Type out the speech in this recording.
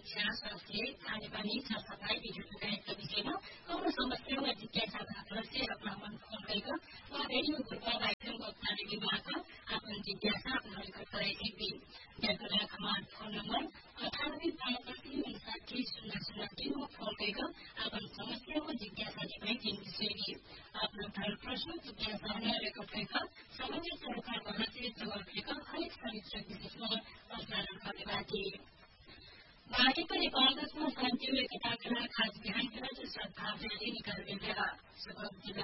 शिक्षा, स्वास्थ्य, खानेपानी, सरसफाई, विद्युत लगायतका विषयमा कौन समस्यामा जिज्ञासा भागरस्य अपना मन फोन गरेको वा रेडियो ग्रुपमा कार्यक्रम वक्ताले विभाग आफ्नो जिज्ञासा अपना रेकर्ड कराई थी ज्ञापना कमांड फोन नंबर 98 फोन गरेको आफ्नो समस्यामा जिज्ञासा दिपाई तीन विषयले आफ्नो प्रश्न जिज्ञासा रेकर्ड गरेको सामान्य सरकार बहसले जवाब लेकर हरेक समीक्षा विशेषमा प्रसारण गर्ने बाँकी भाजपा नेपालगञ्जमा शान्ति र एकताका लागि खास बिहान सद्भाव रयाली निकालिँदै जिल्ला